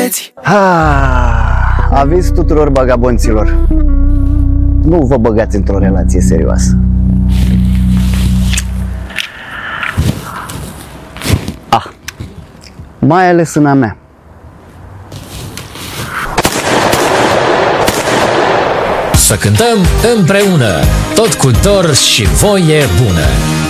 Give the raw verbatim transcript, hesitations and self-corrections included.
vedeți? Ah, aviz tuturor bagabonților. Nu vă băgați într-o relație serioasă. Ah, mai ales în a mea. Să cântăm împreună, tot cu dor și voie bună.